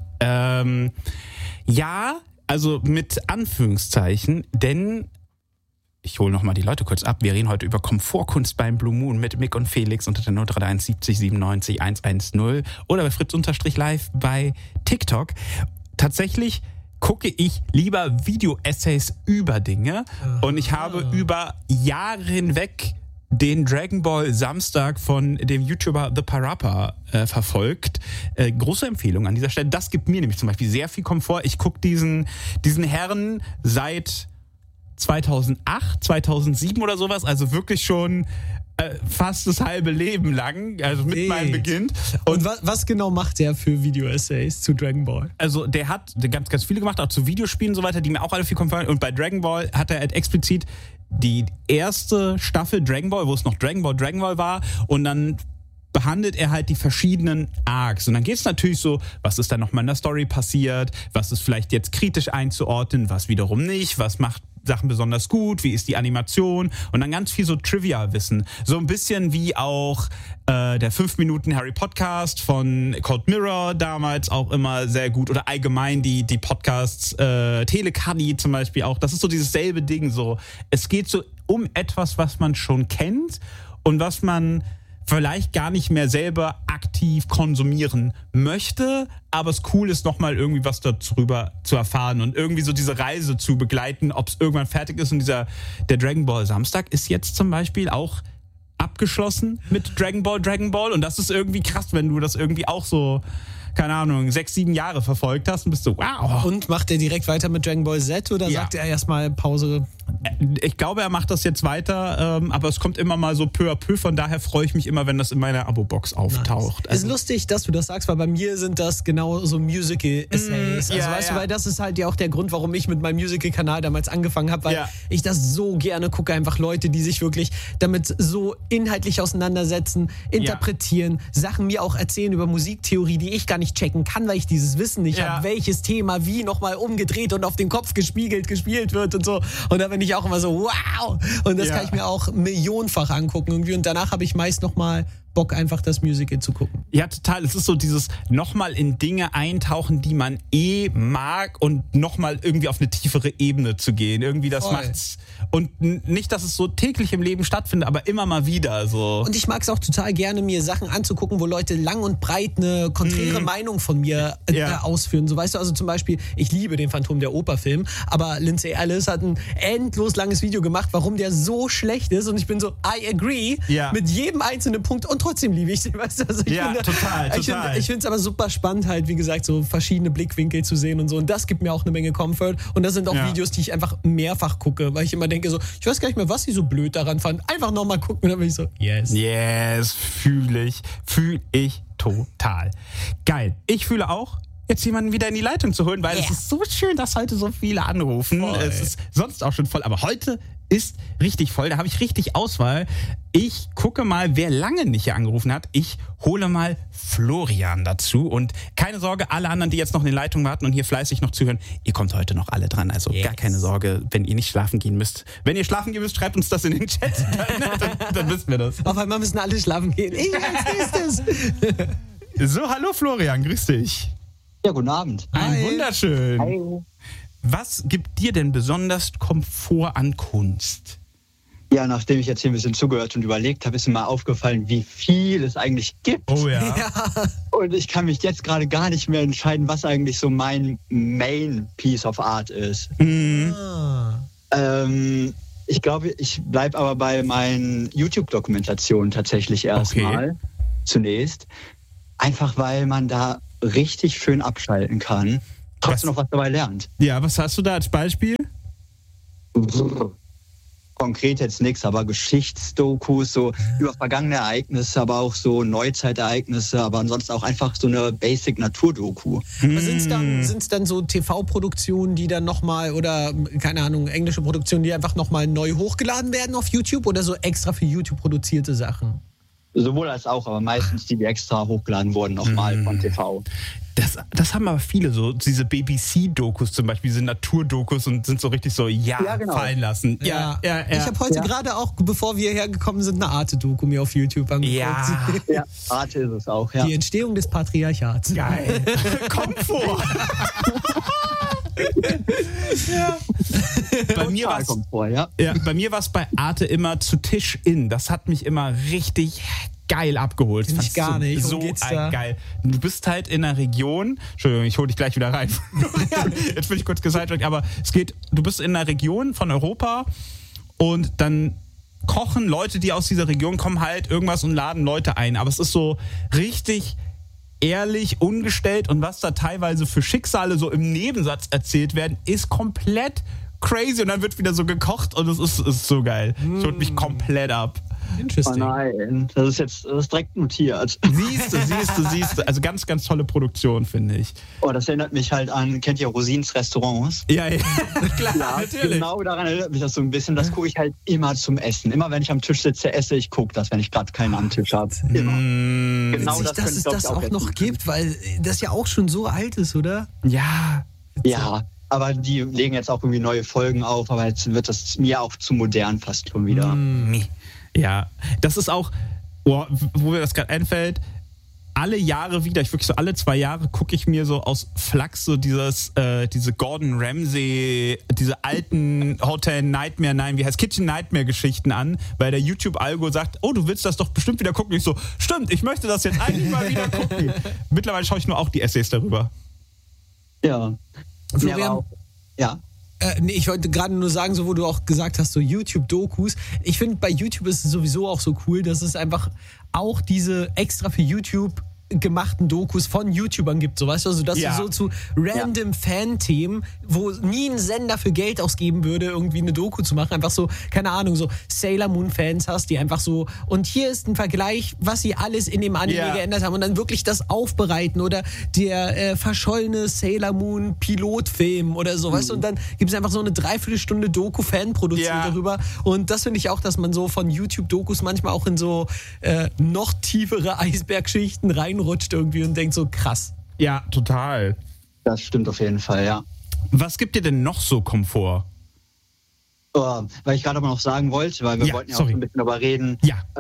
Ja, also mit Anführungszeichen, denn ich hole nochmal die Leute kurz ab. Wir reden heute über Komfortkunst beim Blue Moon mit Mick und Felix unter der 031 70 97 110 oder bei Fritz_live bei TikTok. Tatsächlich gucke ich lieber Video-Essays über Dinge und ich habe über Jahre hinweg den Dragon Ball Samstag von dem YouTuber The Parappa verfolgt. Große Empfehlung an dieser Stelle. Das gibt mir nämlich zum Beispiel sehr viel Komfort. Ich gucke diesen Herren seit 2008, 2007 oder sowas, also wirklich schon fast das halbe Leben lang, also mit meinem Beginn. Und was genau macht der für Video-Essays zu Dragon Ball? Also der hat ganz, ganz viele gemacht, auch zu Videospielen und so weiter, die mir auch alle viel Komfort. Und bei Dragon Ball hat er halt explizit die erste Staffel Dragon Ball, wo es noch Dragon Ball war und dann behandelt er halt die verschiedenen Arcs. Und dann geht es natürlich so, was ist da nochmal in der Story passiert, was ist vielleicht jetzt kritisch einzuordnen, was wiederum nicht, was macht Sachen besonders gut, wie ist die Animation und dann ganz viel so Trivia-Wissen. So ein bisschen wie auch der 5-Minuten-Harry-Podcast von Cold Mirror damals auch immer sehr gut oder allgemein die Podcasts Telecaddy zum Beispiel auch. Das ist so dieses selbe Ding so. Es geht so um etwas, was man schon kennt und was man vielleicht gar nicht mehr selber aktiv konsumieren möchte, aber es cool ist, nochmal irgendwie was darüber zu erfahren und irgendwie so diese Reise zu begleiten, ob es irgendwann fertig ist. Und der Dragon Ball Samstag ist jetzt zum Beispiel auch abgeschlossen mit Dragon Ball und das ist irgendwie krass, wenn du das irgendwie auch so, keine Ahnung, 6-7 Jahre verfolgt hast und bist so, wow. Und macht er direkt weiter mit Dragon Ball Z oder sagt er erstmal Pause? Ich glaube, er macht das jetzt weiter, aber es kommt immer mal so peu à peu, von daher freue ich mich immer, wenn das in meiner Abo-Box auftaucht. Nice. Ist lustig, dass du das sagst, weil bei mir sind das genau so Musical-Essays. Weißt du, weil das ist halt ja auch der Grund, warum ich mit meinem Musical-Kanal damals angefangen habe, weil ich das so gerne gucke, einfach Leute, die sich wirklich damit so inhaltlich auseinandersetzen, interpretieren, Sachen mir auch erzählen über Musiktheorie, die ich gar nicht checken kann, weil ich dieses Wissen nicht habe, welches Thema wie nochmal umgedreht und auf den Kopf gespiegelt gespielt wird und so. Und da bin ich auch immer so, wow! Und das kann ich mir auch millionenfach angucken irgendwie. Und danach habe ich meist nochmal Bock, einfach das Musical zu gucken. Ja, total. Es ist so dieses nochmal in Dinge eintauchen, die man mag und nochmal irgendwie auf eine tiefere Ebene zu gehen. Irgendwie das macht's. Und nicht, dass es so täglich im Leben stattfindet, aber immer mal wieder so. Und ich mag es auch total gerne, mir Sachen anzugucken, wo Leute lang und breit eine konträre Meinung von mir ausführen. So, weißt du, also zum Beispiel, ich liebe den Phantom der Oper-Film, aber Lindsay Ellis hat ein endlos langes Video gemacht, warum der so schlecht ist. Und ich bin so, I agree mit jedem einzelnen Punkt und trotzdem liebe ich sie, weißt du? Also total. Ich finde es aber super spannend, halt, wie gesagt, so verschiedene Blickwinkel zu sehen und so. Und das gibt mir auch eine Menge Comfort. Und das sind auch Videos, die ich einfach mehrfach gucke, weil ich immer denke so, ich weiß gar nicht mehr, was sie so blöd daran fand. Einfach nochmal gucken und dann bin ich so, yes, fühle ich total. Geil. Ich fühle auch, jetzt jemanden wieder in die Leitung zu holen, weil es ist so schön, dass heute so viele anrufen. Es ist sonst auch schon voll, aber heute ist richtig voll. Da habe ich richtig Auswahl. Ich gucke mal, wer lange nicht hier angerufen hat. Ich hole mal Florian dazu. Und keine Sorge, alle anderen, die jetzt noch in den Leitungen warten und hier fleißig noch zuhören, ihr kommt heute noch alle dran. Also gar keine Sorge, wenn ihr nicht schlafen gehen müsst. Wenn ihr schlafen gehen müsst, schreibt uns das in den Chat. Dann wissen wir das. Auf einmal müssen alle schlafen gehen. Ich als nächstes. So, hallo Florian, grüß dich. Ja, guten Abend. Wunderschön. Hi. Was gibt dir denn besonders Komfort an Kunst? Ja, nachdem ich jetzt hier ein bisschen zugehört und überlegt habe, ist mir mal aufgefallen, wie viel es eigentlich gibt. Oh ja. Und ich kann mich jetzt gerade gar nicht mehr entscheiden, was eigentlich so mein Main Piece of Art ist. Ich glaube, ich bleibe aber bei meinen YouTube-Dokumentationen tatsächlich erstmal zunächst. Einfach, weil man da richtig schön abschalten kann. Trotzdem noch was dabei lernt. Ja, was hast du da als Beispiel? Konkret jetzt nichts, aber Geschichtsdokus, so über vergangene Ereignisse, aber auch so Neuzeitereignisse, aber ansonsten auch einfach so eine Basic-Naturdoku. Sind es dann so TV-Produktionen, die dann nochmal, oder keine Ahnung, englische Produktionen, die einfach nochmal neu hochgeladen werden auf YouTube oder so extra für YouTube produzierte Sachen? Sowohl als auch, aber meistens die extra hochgeladen wurden nochmal von TV. Das haben aber viele, so diese BBC-Dokus zum Beispiel, diese Naturdokus und sind so richtig so, genau. Fallen lassen. Ja. Ich habe heute gerade auch, bevor wir hergekommen sind, eine Arte-Doku mir auf YouTube angeguckt. Ja, Arte ist es auch, Die Entstehung des Patriarchats. Geil. Komfort. Bei mir war es bei Arte immer zu Tisch in. Das hat mich immer richtig geil abgeholt. Ich gar nicht. So geil. Du bist halt in einer Region, Entschuldigung, ich hole dich gleich wieder rein. Jetzt bin ich kurz gesidetrackt, aber du bist in einer Region von Europa und dann kochen Leute, die aus dieser Region kommen, halt irgendwas und laden Leute ein. Aber es ist so richtig ehrlich, ungestellt und was da teilweise für Schicksale so im Nebensatz erzählt werden, ist komplett crazy und dann wird wieder so gekocht und es ist so geil. Es holt mich komplett ab. Interesting. Oh nein, das ist direkt notiert. Siehst du. Also ganz, ganz tolle Produktion, finde ich. Oh, das erinnert mich halt an, kennt ihr Rosins Restaurants? Ja, klar, ja, natürlich. Genau daran erinnert mich das so ein bisschen. Das gucke ich halt immer zum Essen. Immer wenn ich am Tisch sitze, esse ich, gucke das, wenn ich gerade keinen am Tisch habe. Immer. Genau witzig, dass es das auch noch gibt, weil das ja auch schon so alt ist, oder? Ja. Ja, aber die legen jetzt auch irgendwie neue Folgen auf, aber jetzt wird das mir auch zu modern fast schon wieder. Ja, das ist auch, wo mir das gerade einfällt, alle Jahre wieder, wirklich so alle 2 Jahre gucke ich mir so aus Flachs so diese Gordon Ramsay, diese alten Hotel Nightmare, Kitchen Nightmare Geschichten an, weil der YouTube-Algo sagt, oh, du willst das doch bestimmt wieder gucken. Und ich so, stimmt, ich möchte das jetzt eigentlich mal wieder gucken. Mittlerweile schaue ich nur auch die Essays darüber. Ja. Florian, ja. Ich wollte gerade nur sagen, so wo du auch gesagt hast, so YouTube-Dokus. Ich finde, bei YouTube ist es sowieso auch so cool, dass es einfach auch diese extra für YouTube gemachten Dokus von YouTubern gibt, so weißt du, also dass du so zu random Fan-Themen, wo nie ein Sender für Geld ausgeben würde, irgendwie eine Doku zu machen, einfach so, keine Ahnung, so Sailor Moon-Fans hast, die einfach so, und hier ist ein Vergleich, was sie alles in dem Anime geändert haben und dann wirklich das aufbereiten oder der verschollene Sailor Moon-Pilotfilm oder so, weißt du, und dann gibt es einfach so eine 3/4 Doku-Fan produziert darüber und das finde ich auch, dass man so von YouTube-Dokus manchmal auch in so noch tiefere Eisbergschichten reinrutscht irgendwie und denkt so, krass. Ja, total. Das stimmt auf jeden Fall, ja. Was gibt dir denn noch so Komfort? Weil ich gerade aber noch sagen wollte, weil wir wollten ja auch so ein bisschen darüber reden,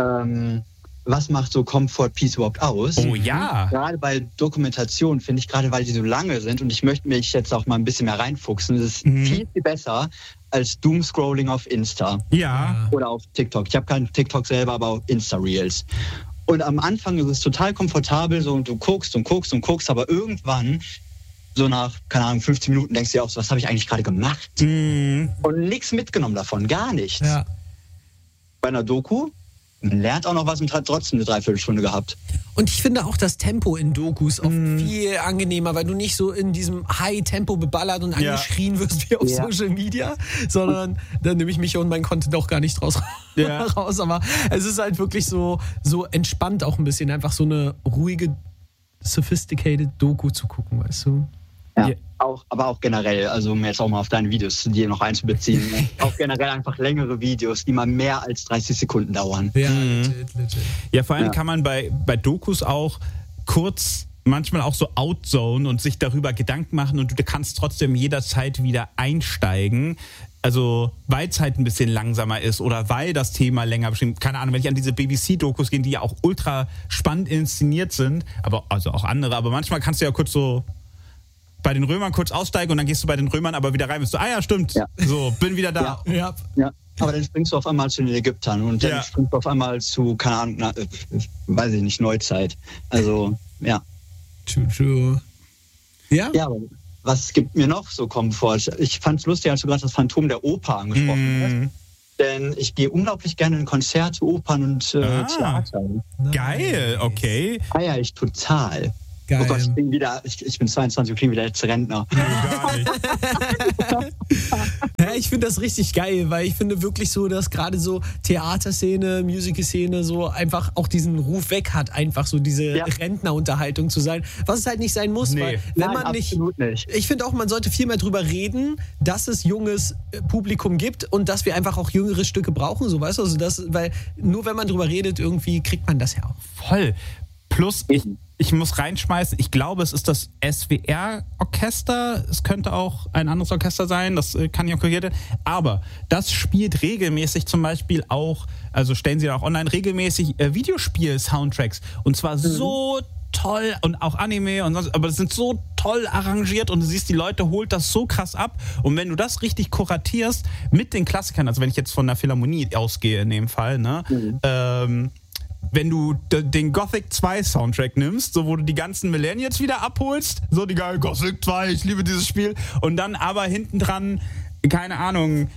was macht so Comfort Piece überhaupt aus? Oh ja. Gerade bei Dokumentationen finde ich, gerade weil die so lange sind und ich möchte mich jetzt auch mal ein bisschen mehr reinfuchsen, das ist viel, viel besser als Doomscrolling auf Insta. Ja. Oder auf TikTok. Ich habe keinen TikTok selber, aber auf Insta-Reels. Und am Anfang ist es total komfortabel, so und du guckst, aber irgendwann, so nach, keine Ahnung, 15 Minuten denkst du dir auch so, was habe ich eigentlich gerade gemacht? Und nichts mitgenommen davon, gar nichts. Ja. Bei einer Doku, man lernt auch noch was und hat trotzdem eine 3/4 gehabt. Und ich finde auch das Tempo in Dokus oft viel angenehmer, weil du nicht so in diesem High-Tempo geballert und angeschrien wirst wie auf Social Media, sondern dann nehme ich mich und mein Content auch gar nicht raus. Aber es ist halt wirklich so entspannt auch ein bisschen, einfach so eine ruhige, sophisticated Doku zu gucken, weißt du? Ja, aber auch generell, also um jetzt auch mal auf deine Videos die noch einzubeziehen, auch generell einfach längere Videos, die mal mehr als 30 Sekunden dauern. Ja, legit. Ja, vor allem kann man bei Dokus auch kurz manchmal auch so outzone und sich darüber Gedanken machen und du kannst trotzdem jederzeit wieder einsteigen. Also, weil es halt ein bisschen langsamer ist oder weil das Thema länger bestimmt. Keine Ahnung, wenn ich an diese BBC-Dokus gehe, die ja auch ultra spannend inszeniert sind, aber also auch andere, aber manchmal kannst du ja kurz so bei den Römern kurz aussteigen und dann gehst du bei den Römern aber wieder rein, bist du, stimmt, so, bin wieder da. Ja. Aber dann springst du auf einmal zu den Ägyptern und dann springst du auf einmal zu, keine Ahnung, weiß ich nicht, Neuzeit. Also, ja. True. Ja? Ja, aber was gibt mir noch so Komfort? Ich fand es lustig, als du gerade das Phantom der Oper angesprochen hast. Denn ich gehe unglaublich gerne in Konzerte, Opern und Theater. Geil, okay. Feier ich total. Geil. Oh Gott, ich bin 22 und klinge wieder jetzt Rentner. Ja, ich finde das richtig geil, weil ich finde wirklich so, dass gerade so Theaterszene, Musical-Szene so einfach auch diesen Ruf weg hat, einfach so diese Rentnerunterhaltung zu sein, was es halt nicht sein muss, weil wenn man absolut nicht. Ich finde auch, man sollte viel mehr drüber reden, dass es junges Publikum gibt und dass wir einfach auch jüngere Stücke brauchen, so weißt du, also weil nur wenn man drüber redet, irgendwie kriegt man das ja auch. Voll. Plus, ich muss reinschmeißen, ich glaube, es ist das SWR-Orchester. Es könnte auch ein anderes Orchester sein, das kann ja korrigiert werden. Aber das spielt regelmäßig zum Beispiel auch, also stellen sie auch online regelmäßig Videospiel-Soundtracks. Und zwar so toll und auch Anime und sonst, aber das sind so toll arrangiert und du siehst, die Leute holt das so krass ab. Und wenn du das richtig kuratierst mit den Klassikern, also wenn ich jetzt von der Philharmonie ausgehe in dem Fall, ne, wenn du den Gothic 2 Soundtrack nimmst, so wo du die ganzen Millennials wieder abholst, so die geile Gothic 2, ich liebe dieses Spiel, und dann aber hinten dran, keine Ahnung,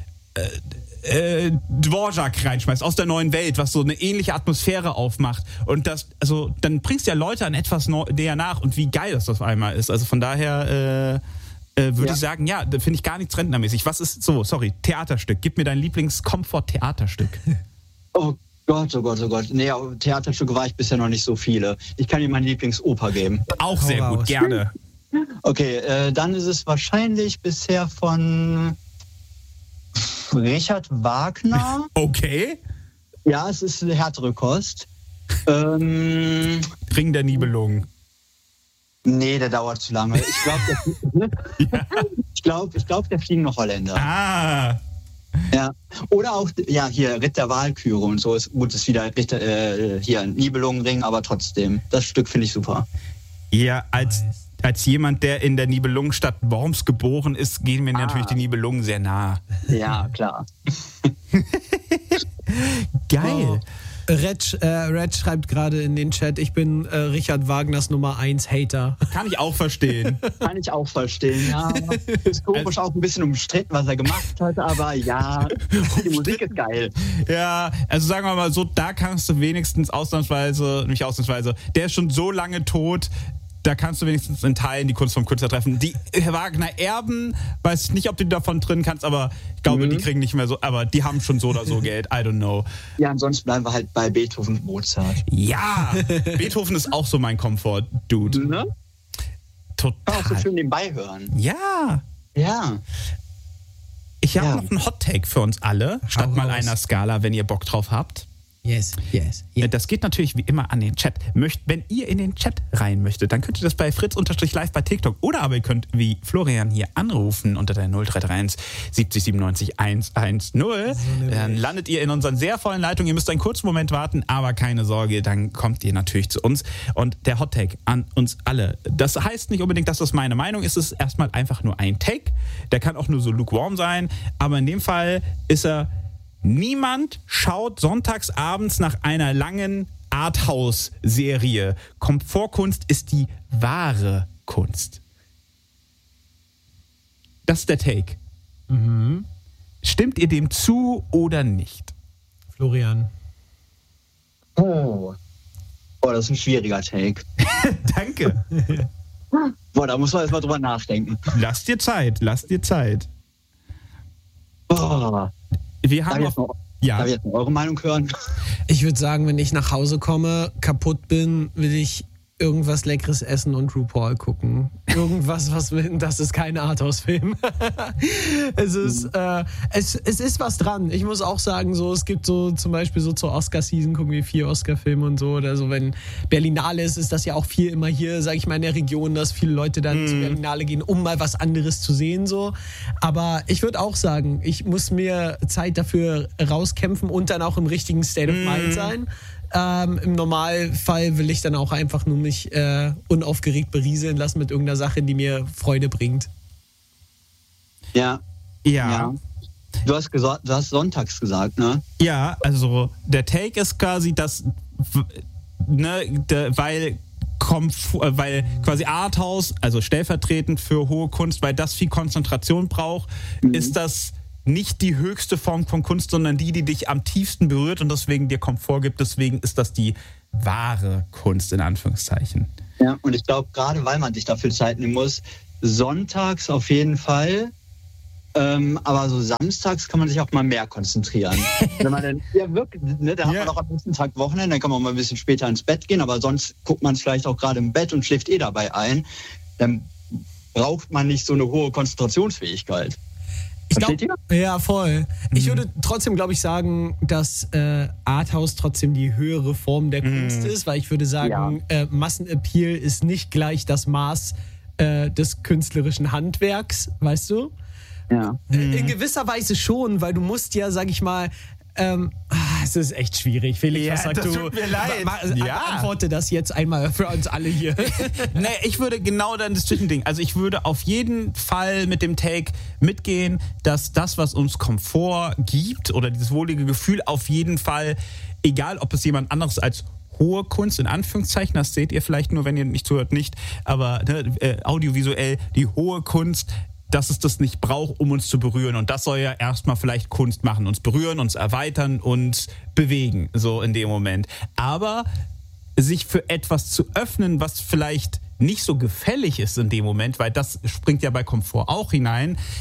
Dvorak reinschmeißt aus der neuen Welt, was so eine ähnliche Atmosphäre aufmacht, und das, also dann bringst du ja Leute an etwas näher nach und wie geil das auf einmal ist. Also von daher würde ich sagen, ja, da finde ich gar nichts rentnermäßig. Was ist, Theaterstück, gib mir dein Lieblings-Komfort-Theaterstück. Oh Gott, oh Gott, oh Gott. Nee, Theaterstücke war ich bisher noch nicht so viele. Ich kann dir meine Lieblingsoper geben. Auch sehr gut, gerne. Okay, dann ist es wahrscheinlich bisher von Richard Wagner. Okay. Ja, es ist eine härtere Kost. Ring der Nibelungen. Nee, der dauert zu lange. Ich glaube, der fliegende Holländer. Ah. Ja. Oder auch, hier, Ritt der Walküre und so. Ist wieder hier ein Nibelungenring, aber trotzdem. Das Stück finde ich super. Ja, als jemand, der in der Nibelungenstadt Worms geboren ist, gehen mir natürlich die Nibelungen sehr nah. Ja, klar. Geil. Oh. Red schreibt gerade in den Chat, ich bin Richard Wagners Nummer 1 Hater. Kann ich auch verstehen. Ja. Historisch auch ein bisschen umstritten, was er gemacht hat, aber ja, die Musik ist geil. Ja, also sagen wir mal so, da kannst du wenigstens ausnahmsweise, der ist schon so lange tot, da kannst du wenigstens in Teilen die Kunst vom Künstler treffen. Die Wagner-Erben, weiß ich nicht, ob du davon drin kannst, aber ich glaube, die kriegen nicht mehr so, aber die haben schon so oder so Geld, I don't know. Ja, ansonsten bleiben wir halt bei Beethoven und Mozart. Ja, Beethoven ist auch so mein Komfort-Dude. Ne? Total. Kann auch so schön nebenbei hören. Ja. Ja. Ich habe noch einen Hot-Take für uns alle, statt mal einer Skala, wenn ihr Bock drauf habt. Yes. Das geht natürlich wie immer an den Chat. Wenn ihr in den Chat rein möchtet, dann könnt ihr das bei fritz_live bei TikTok oder aber ihr könnt wie Florian hier anrufen unter der 0331 70 97 110. Dann landet ihr in unseren sehr vollen Leitungen. Ihr müsst einen kurzen Moment warten, aber keine Sorge, dann kommt ihr natürlich zu uns. Und der Hot Take an uns alle. Das heißt nicht unbedingt, dass das meine Meinung ist. Es ist erstmal einfach nur ein Take. Der kann auch nur so lukewarm sein. Aber in dem Fall ist er: Niemand schaut sonntags abends nach einer langen Arthouse-Serie. Komfortkunst ist die wahre Kunst. Das ist der Take. Mhm. Stimmt ihr dem zu oder nicht? Florian. Oh, das ist ein schwieriger Take. Danke. Da muss man erstmal drüber nachdenken. Lass dir Zeit. Wir haben Darf ich jetzt noch eure Meinung hören? Ich würde sagen, wenn ich nach Hause komme, kaputt bin, will ich irgendwas Leckeres essen und RuPaul gucken. Irgendwas, das ist kein Arthouse-Film. Es ist was dran. Ich muss auch sagen, so, es gibt so zum Beispiel so zur Oscar-Season, gucken wir 4 Oscar-Filme und so. Oder so, wenn Berlinale ist das ja auch viel immer hier, sage ich mal, in der Region, dass viele Leute dann zu Berlinale gehen, um mal was anderes zu sehen. So. Aber ich würde auch sagen, ich muss mir Zeit dafür rauskämpfen und dann auch im richtigen State of Mind sein. Im Normalfall will ich dann auch einfach nur mich unaufgeregt berieseln lassen mit irgendeiner Sache, die mir Freude bringt. Ja. Du hast sonntags gesagt, ne? Ja, also der Take ist quasi, dass, weil quasi Arthouse, also stellvertretend für hohe Kunst, weil das viel Konzentration braucht, ist das nicht die höchste Form von Kunst, sondern die dich am tiefsten berührt und deswegen dir Komfort gibt. Deswegen ist das die wahre Kunst, in Anführungszeichen. Ja, und ich glaube, gerade weil man sich dafür Zeit nehmen muss, sonntags auf jeden Fall, aber so samstags kann man sich auch mal mehr konzentrieren. Wenn man dann, wirklich, ne, da hat man auch am nächsten Tag Wochenende, dann kann man mal ein bisschen später ins Bett gehen, aber sonst guckt man es vielleicht auch gerade im Bett und schläft dabei ein. Dann braucht man nicht so eine hohe Konzentrationsfähigkeit. Ja, voll. Ich würde trotzdem, glaube ich, sagen, dass Arthouse trotzdem die höhere Form der Kunst ist, weil ich würde sagen, Massenappeal ist nicht gleich das Maß des künstlerischen Handwerks, weißt du? Ja. In gewisser Weise schon, weil du musst ja, sag ich mal, es ist echt schwierig. Felix, was sagst du? Tut mir leid. Antworte das jetzt einmal für uns alle hier. Nee, ich würde genau dann das Zwischending. Also ich würde auf jeden Fall mit dem Take mitgehen, dass das, was uns Komfort gibt oder dieses wohlige Gefühl, auf jeden Fall, egal ob es jemand anderes als hohe Kunst in Anführungszeichen, das seht ihr vielleicht nur, wenn ihr nicht zuhört, nicht, aber audiovisuell die hohe Kunst, dass es das nicht braucht, um uns zu berühren. Und das soll ja erstmal vielleicht Kunst machen. Uns berühren, uns erweitern, uns bewegen, so in dem Moment. Aber sich für etwas zu öffnen, was vielleicht nicht so gefällig ist in dem Moment, weil das springt ja bei Komfort auch hinein,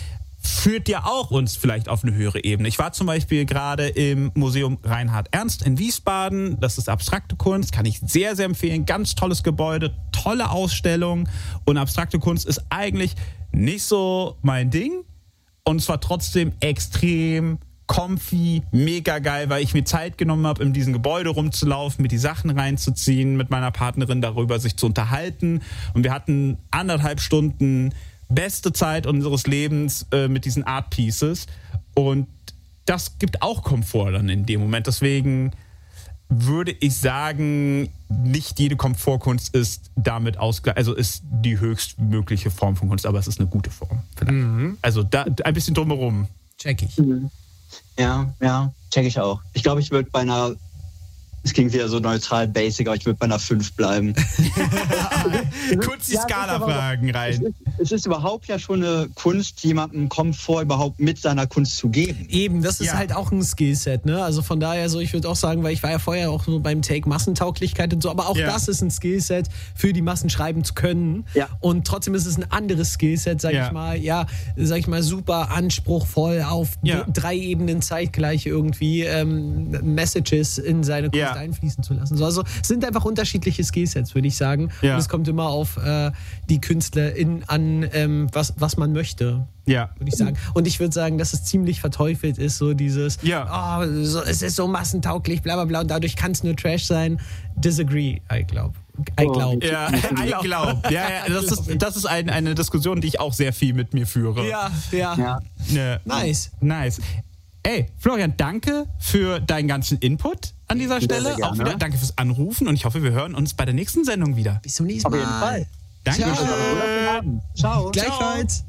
führt ja auch uns vielleicht auf eine höhere Ebene. Ich war zum Beispiel gerade im Museum Reinhard Ernst in Wiesbaden. Das ist abstrakte Kunst, kann ich sehr, sehr empfehlen. Ganz tolles Gebäude, tolle Ausstellung. Und abstrakte Kunst ist eigentlich nicht so mein Ding. Und zwar trotzdem extrem comfy, mega geil, weil ich mir Zeit genommen habe, in diesem Gebäude rumzulaufen, mir die Sachen reinzuziehen, mit meiner Partnerin darüber sich zu unterhalten. Und wir hatten 1,5 Stunden beste Zeit unseres Lebens mit diesen Art Pieces. Und das gibt auch Komfort dann in dem Moment. Deswegen würde ich sagen, nicht jede Komfortkunst ist damit also ist die höchstmögliche Form von Kunst, aber es ist eine gute Form. Vielleicht. Also da ein bisschen drumherum. Check ich. Ja, check ich auch. Ich glaube, ich würde bei einer, es klingt wieder so neutral basic, aber ich würde bei einer 5 bleiben. Kurz die Skala-Fragen rein. Es ist überhaupt ja schon eine Kunst, jemandem Komfort überhaupt mit seiner Kunst zu geben. Eben, das ist halt auch ein Skillset, ne? Also von daher so, ich würde auch sagen, weil ich war ja vorher auch so beim Take Massentauglichkeit und so, aber auch das ist ein Skillset, für die Massen schreiben zu können. Ja. Und trotzdem ist es ein anderes Skillset, sag ich mal, super anspruchsvoll auf 3 Ebenen zeitgleich irgendwie Messages in seine Kunst einfließen zu lassen. So, also es sind einfach unterschiedliche Skillsets, würde ich sagen. Ja. Und es kommt immer auf die KünstlerInnen an, was man möchte. Ja. Würde ich sagen. Und ich würde sagen, dass es ziemlich verteufelt ist, so dieses, es ist so massentauglich, bla bla bla, und dadurch kann es nur Trash sein. Disagree, I glaube. Ja, das ist eine Diskussion, die ich auch sehr viel mit mir führe. Ja. Nice. Ey, Florian, danke für deinen ganzen Input an dieser Stelle. Auch wieder danke fürs Anrufen und ich hoffe, wir hören uns bei der nächsten Sendung wieder. Bis zum nächsten Mal. Auf jeden Fall. Danke. Ciao. Gleichfalls.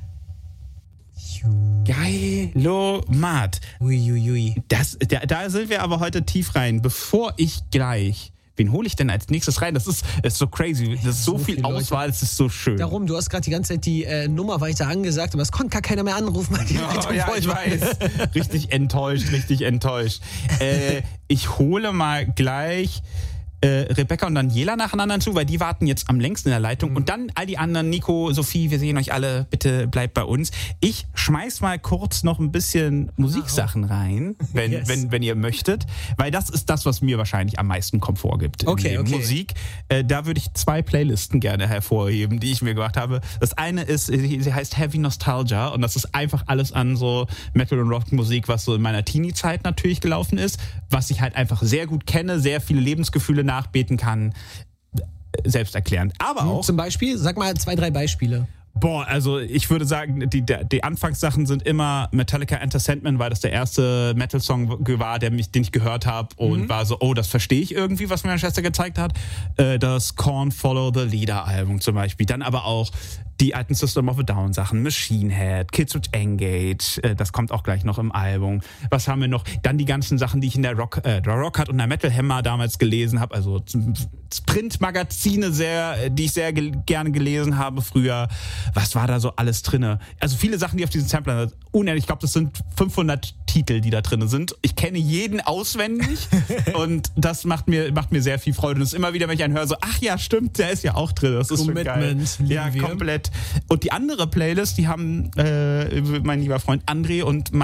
Geilo, Matt. Uiuiui. Da sind wir aber heute tief rein. Bevor ich gleich... Wen hole ich denn als nächstes rein? Das ist so crazy. Das ist so viel Auswahl, es ist so schön. Darum, du hast gerade die ganze Zeit die Nummer weiter angesagt, aber es konnte gar keiner mehr anrufen. Weil die ich weiß. Richtig enttäuscht. Ich hole mal gleich Rebecca und Daniela nacheinander zu, weil die warten jetzt am längsten in der Leitung. Und dann all die anderen, Nico, Sophie, wir sehen euch alle, bitte bleibt bei uns. Ich schmeiß mal kurz noch ein bisschen Musiksachen rein, wenn ihr möchtet, weil das ist das, was mir wahrscheinlich am meisten Komfort gibt. Okay. Musik. Da würde ich 2 Playlisten gerne hervorheben, die ich mir gemacht habe. Das eine ist, sie heißt Heavy Nostalgia und das ist einfach alles an so Metal- und Rockmusik, was so in meiner Teenie-Zeit natürlich gelaufen ist, was ich halt einfach sehr gut kenne, sehr viele Lebensgefühle nachbeten kann, selbsterklärend. Aber auch... Zum Beispiel, sag mal 2, 3 Beispiele. Also ich würde sagen, die Anfangssachen sind immer Metallica Enter Sandman, weil das der erste Metal-Song war, den ich gehört habe und war so, das verstehe ich irgendwie, was mir meine Schwester gezeigt hat. Das Korn Follow the Leader Album zum Beispiel. Dann aber auch die alten System of a Down Sachen, Machine Head, Kids with Engage, das kommt auch gleich noch im Album. Was haben wir noch? Dann die ganzen Sachen, die ich in der Rock Hard und der Metal Hammer damals gelesen habe, also Print-Magazine die ich sehr gerne gelesen habe früher. Was war da so alles drinne? Also viele Sachen, die auf diesen Sampler sind. Unehrlich, ich glaube, das sind 500 Titel, die da drin sind. Ich kenne jeden auswendig und das macht mir sehr viel Freude. Und es ist immer wieder, wenn ich einen höre, so, ach ja, stimmt, der ist ja auch drin. Das ist schon geil. Ja, komplett. Und die andere Playlist, die haben mein lieber Freund André und